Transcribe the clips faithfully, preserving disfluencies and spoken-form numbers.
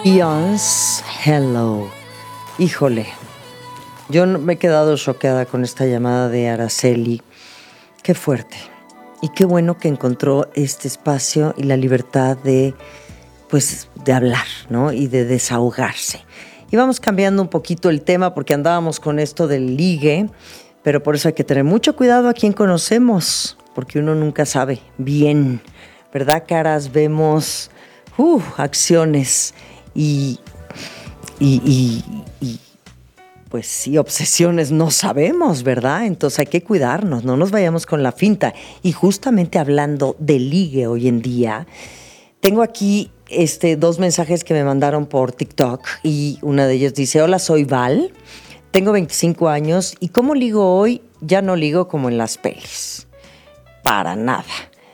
Beyoncé, Hello. Híjole, yo no- me he quedado choqueada con esta llamada de Araceli. Qué fuerte. Y qué bueno que encontró este espacio y la libertad de, pues, de hablar, ¿no? Y de desahogarse. Y vamos cambiando un poquito el tema porque andábamos con esto del ligue, pero por eso hay que tener mucho cuidado a quien conocemos, porque uno nunca sabe bien, ¿verdad? Caras, vemos, uh, acciones y, y, y, y pues sí, obsesiones no sabemos, ¿verdad? Entonces hay que cuidarnos, no nos vayamos con la finta. Y justamente hablando de ligue hoy en día, tengo aquí este, dos mensajes que me mandaron por TikTok y una de ellas dice: hola, soy Val, tengo veinticinco años y ¿cómo ligo hoy? Ya no ligo como en las pelis. Para nada.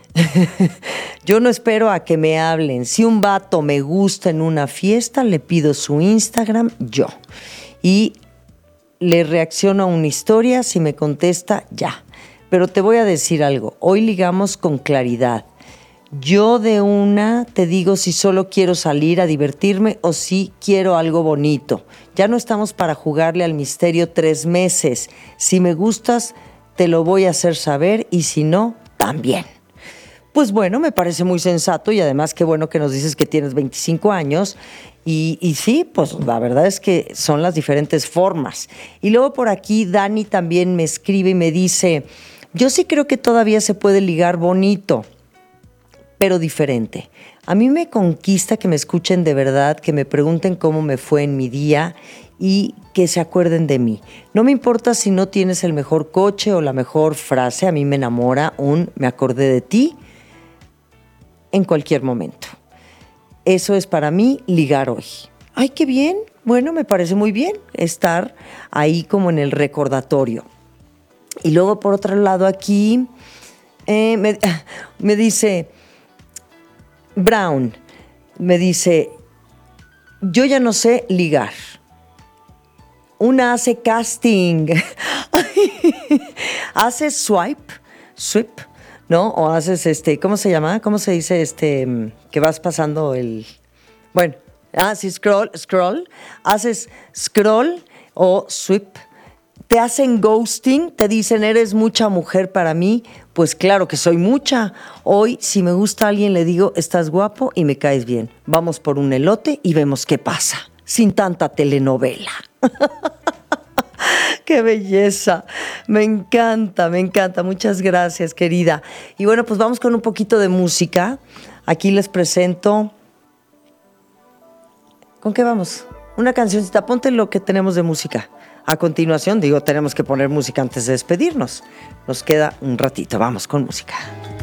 Yo no espero a que me hablen. Si un vato me gusta en una fiesta, le pido su Instagram yo. Y le reacciono a una historia, si me contesta, ya. Pero te voy a decir algo, hoy ligamos con claridad. Yo de una te digo si solo quiero salir a divertirme o si quiero algo bonito. Ya no estamos para jugarle al misterio tres meses. Si me gustas, te lo voy a hacer saber y si no, también. Pues bueno, me parece muy sensato y además qué bueno que nos dices que tienes veinticinco años y, y sí, pues la verdad es que son las diferentes formas. Y luego por aquí Dani también me escribe y me dice: yo sí creo que todavía se puede ligar bonito, pero diferente. A mí me conquista que me escuchen de verdad, que me pregunten cómo me fue en mi día y que se acuerden de mí. No me importa si no tienes el mejor coche o la mejor frase, a mí me enamora un "me acordé de ti" en cualquier momento. Eso es para mí ligar hoy. Ay, qué bien. Bueno, me parece muy bien estar ahí como en el recordatorio. Y luego por otro lado aquí eh, me, me dice Brown, me dice: yo ya no sé ligar. Una hace casting. Hace swipe, swipe, ¿no? O haces este, ¿cómo se llama? ¿Cómo se dice este? Que vas pasando el... Bueno, ah, sí, scroll, scroll. Haces scroll o sweep. Te hacen ghosting, te dicen eres mucha mujer para mí. Pues claro que soy mucha. Hoy, si me gusta alguien, le digo estás guapo y me caes bien. Vamos por un elote y vemos qué pasa. Sin tanta telenovela. ¡Qué belleza! Me encanta, me encanta. Muchas gracias, querida. Y bueno, pues vamos con un poquito de música. Aquí les presento... ¿Con qué vamos? Una cancioncita. Ponte lo que tenemos de música. A continuación, digo, tenemos que poner música antes de despedirnos. Nos queda un ratito. Vamos con música.